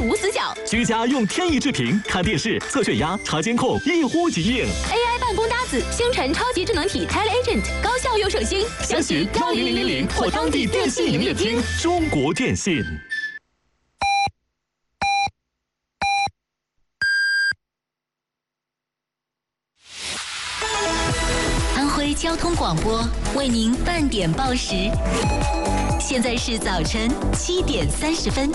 无死角。 居家用天翼智屏看电视、测血压、查监控，一呼即应。 AI 办公搭子，星辰超级智能体 TeleAgent， 高效又省心。 详询10000或当地电信营业厅。中国电信。 安徽交通广播为您半点报时，现在是早晨7点30分。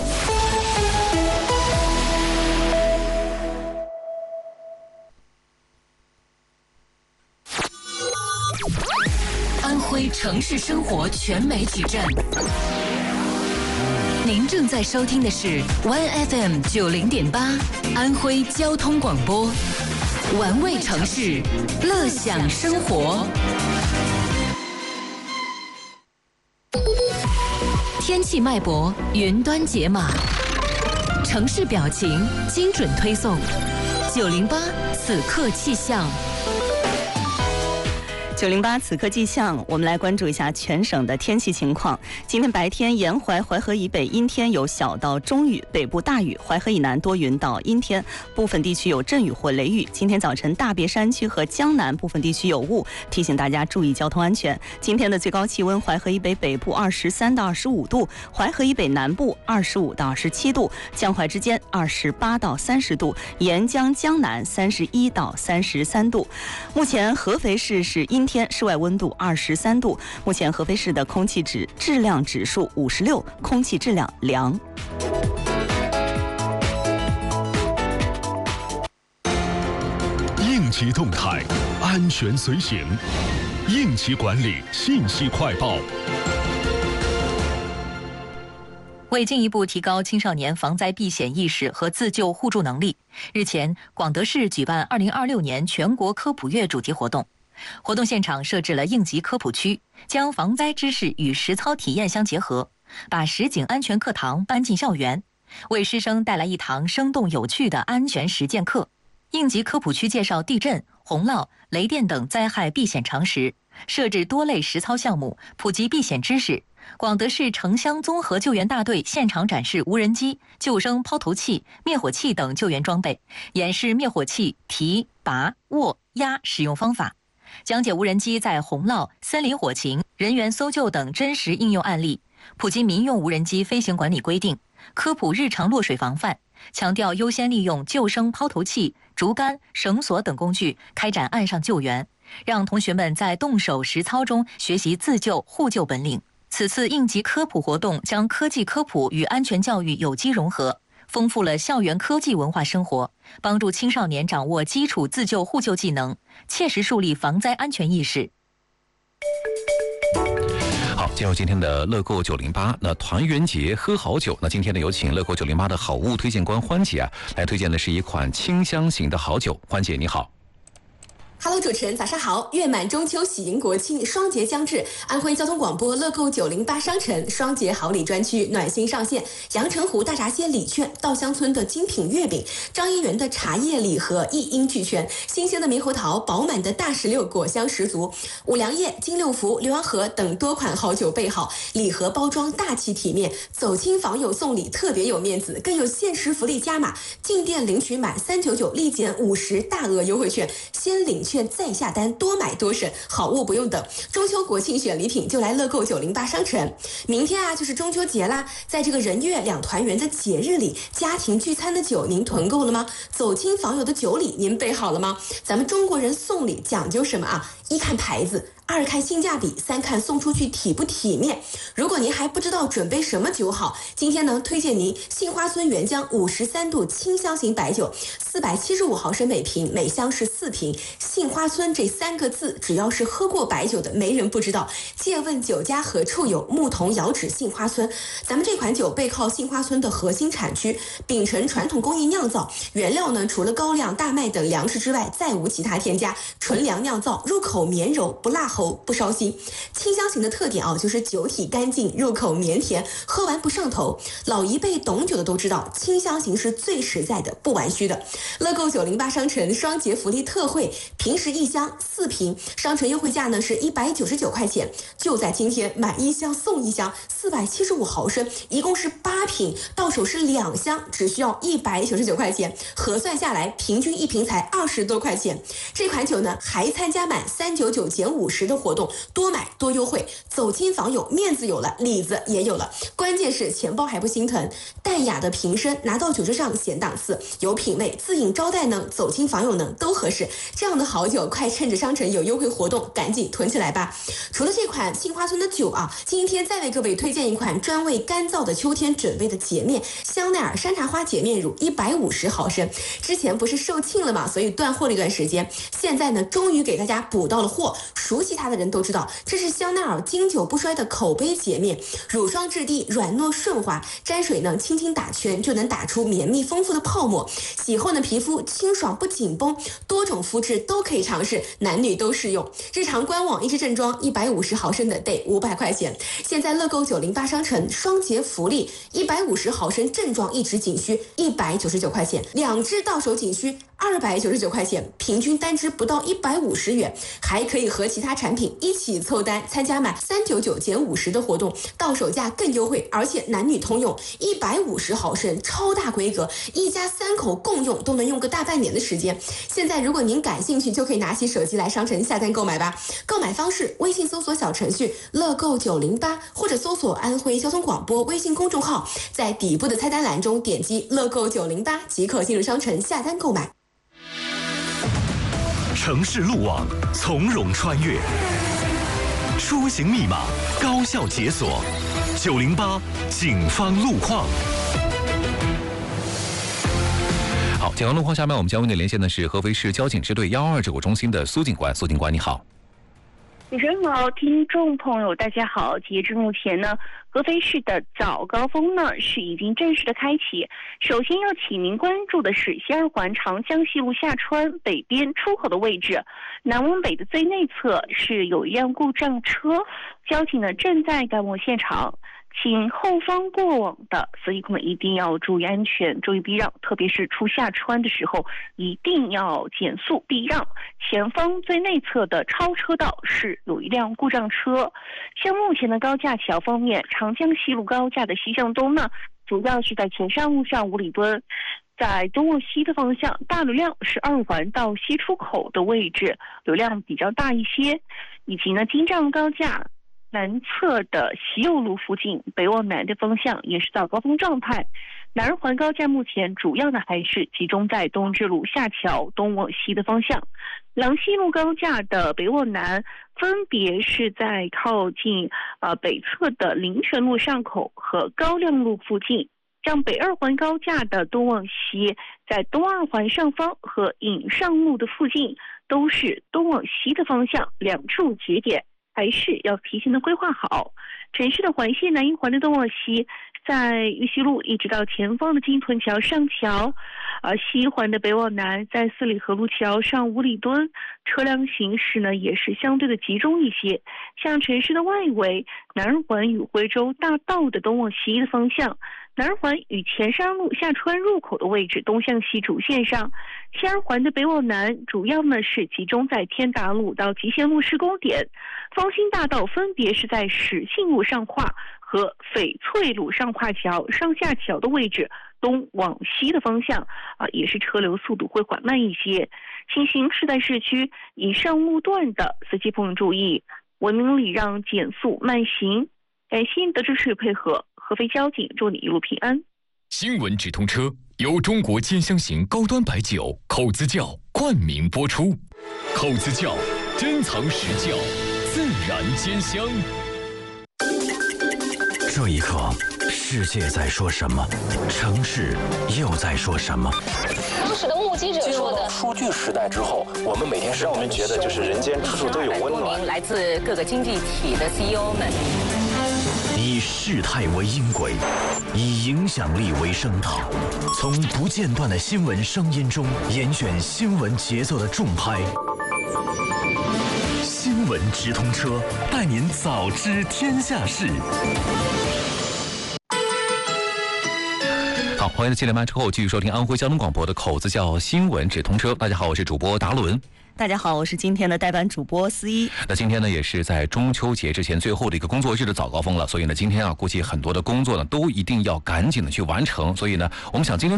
安徽城市生活全媒体站，您正在收听的是 OneFM 90.8安徽交通广播，玩味城市，乐享生活。天气脉搏，云端解码，城市表情，精准推送。908此刻气象。 908此刻气象，我们来关注一下全省的天气情况。今天白天，沿淮淮河以北阴天有小到中雨，北部大雨，淮河以南多云到阴天，部分地区有阵雨或雷雨。今天早晨，大别山区和江南部分地区有雾，提醒大家注意交通安全。今天的最高气温，淮河以北北部23到25度，淮河以北南部25到27度，江淮之间28到30度，沿江江南31到33度。目前合肥市是阴天，室外温度23度。目前合肥市的空气质量指数56，空气质量良。 应急动态，安全随行，应急管理信息快报。 为进一步提高青少年防灾避险意识和自救互助能力，日前，广德市举办2026年全国科普月主题活动。活动现场设置了应急科普区，将防灾知识与实操体验相结合，把实景安全课堂搬进校园，为师生带来一堂生动有趣的安全实践课。应急科普区介绍地震、洪涝、雷电等灾害避险常识，设置多类实操项目，普及避险知识。广德市城乡综合救援大队现场展示无人机、救生抛投器、灭火器等救援装备，演示灭火器提、拔、握、压使用方法，讲解无人机在洪涝、森林火情、人员搜救等真实应用案例，普及民用无人机飞行管理规定，科普日常落水防范，强调优先利用救生抛投器、竹竿、绳索等工具开展岸上救援，让同学们在动手实操中学习自救互救本领。此次应急科普活动将科技科普与安全教育有机融合，丰富了校园科技文化生活，帮助青少年掌握基础自救互救技能，切实树立防灾安全意识。 好，进入今天的乐购908。那团圆节喝好酒，那今天呢有请乐购908的好物推荐官欢姐来推荐的是一款清香型的好酒。欢姐你好。 Hello， 主持人早上好！月满中秋，喜迎国庆，双节将至，安徽交通广播乐购908商城双节好礼专区暖心上线，阳澄湖大闸蟹礼券、稻香村的精品月饼、张一元的茶叶礼盒一应俱全，新鲜的猕猴桃、饱满的大石榴果香十足，五粮液、金六福、浏阳河等多款好酒备好，礼盒包装大气体面，走亲访友送礼特别有面子，更有限时福利加码，进店领取满399立减50大额优惠券，先领券再下单，多买多省，好物不用等。中秋国庆选礼品就来乐购908商城。明天就是中秋节啦，在这个人月两团圆的节日里，家庭聚餐的酒您囤够了吗？走亲访友的酒礼您备好了吗？咱们中国人送礼讲究什么啊？一看牌子，二看性价比，三看送出去体不体面。如果您还不知道准备什么酒好，今天呢推荐您杏花村原浆53度清香型白酒，475毫升每瓶，每箱是4瓶。杏花村这3个字，只要是喝过白酒的，没人不知道。借问酒家何处有？牧童遥指杏花村。咱们这款酒背靠杏花村的核心产区，秉承传统工艺酿造，原料呢除了高粱、大麦等粮食之外，再无其他添加，纯粮酿造，入口绵柔不辣齁。 头不烧心。清香型的特点就是酒体干净，入口绵甜，喝完不上头。老一辈懂酒的都知道，清香型是最实在的，不玩虚的。乐购908商城双节福利特惠，平时1箱4瓶，商城优惠价呢是199块钱，就在今天买1箱送1箱，475毫升，一共是8瓶，到手是2箱，只需要199块钱，核算下来平均1瓶才20多块钱。这款酒呢还参加满399减50的活动，多买多优惠，走亲访友，面子有了，里子也有了，关键是钱包还不心疼。淡雅的瓶身拿到酒桌上显档次，有品味，自饮招待呢，走亲访友呢都合适。这样的好酒，快趁着商城有优惠活动，赶紧囤起来吧。除了这款杏花村的酒今天再为各位推荐一款专为干燥的秋天准备的洁面，香奈儿山茶花洁面乳150毫升。之前不是售罄了嘛，所以断货了一段时间，现在呢终于给大家补到了货。熟悉它的人都知道，这是香奈儿经久不衰的口碑洁面，乳霜质地软糯顺滑，沾水呢轻轻打圈就能打出绵密丰富的泡沫，洗后呢皮肤清爽不紧绷，多种肤质都可以尝试，男女都适用。日常官网1支正装150毫升的得500块钱，现在乐购908商城双节福利，150毫升正装1支仅需199块钱，2支到手仅需299块钱，平均单支不到150元，还可以和其他产品一起凑单，参加满399减50的活动，到手价更优惠，而且男女通用，150毫升超大规格，一家3口共用都能用个大半年的时间。现在如果您感兴趣，就可以拿起手机来商城下单购买吧。购买方式：微信搜索小程序乐购908，或者搜索安徽交通广播微信公众号，在底部的菜单栏中点击乐购908即可进入商城下单购买。 城市路网从容穿越，出行密码高效解锁，908警方路况。 好，警方路况，下面我们将为您连线的是合肥市交警支队12295中心的苏警官。苏警官，你好。 主持人好，听众朋友大家好。截至目前呢，合肥市的早高峰呢是已经正式的开启。首先要请您关注的是西二环长江西路下川北边出口的位置，南往北的最内侧是有一辆故障车，交警呢正在赶往现场。请后方过往的司机朋友一定要注意安全，注意避让，特别是出下川的时候一定要减速避让。前方最内侧的超车道是有一辆故障车。像目前的高架桥方面，长江西路高架的西向东呢，主要是在前山路上5里墩，在东往西的方向，大流量是2环到西出口的位置，流量比较大一些。以及呢京藏高架南侧的西右路附近，北往南的方向也是早高峰状态。南2环高架目前主要呢还是集中在东直路下桥东往西的方向。廊西路高架的北往南分别是在靠近北侧的灵泉路上口和高亮路附近。像北2环高架的东往西，在东2环上方和引上路的附近都是东往西的方向，两处节点还是要提前的规划好。城市的环线南1环的东往西，在玉溪路一直到前方的金屯桥上桥，西1环的北往南，在四里河路桥上5里墩，车辆行驶呢也是相对的集中一些。像城市的外围，南2环与徽州大道的东往西的方向，南2环与前山路下川入口的位置东向西主线上，西2环的北往南主要呢是集中在天达路到集贤路施工点，方兴大道分别是在始信路上跨和翡翠路上跨桥上下桥的位置东往西的方向也是车流速度会缓慢一些。请行驶在市区以上路段的司机朋友注意，文明礼让，减速慢行。感谢您的支持配合，合肥交警祝你一路平安。 新闻直通车由中国兼香型高端白酒口子窖冠名播出。口子窖珍藏实窖，自然兼香。 这一刻，世界在说什么？城市又在说什么？ 当时的目击者说的， 数据时代之后，我们每天让我们觉得就是人间处处都有温暖。 来自各个经济体的 CEO 们， 以事态为音轨，以影响力为声塔，从不间断的新闻声音中严选新闻节奏的重拍。新闻闻直通车，带您早知天下事。 好，欢迎在7点半之后继续收听安徽交通广播的口子叫新闻直通车。大家好，我是主播达伦。 大家好，我是今天的代班主播思一。 那今天呢，也是在中秋节之前最后的一个工作日的早高峰了，所以呢，今天啊，估计很多的工作呢，都一定要赶紧的去完成。所以呢，我们想今天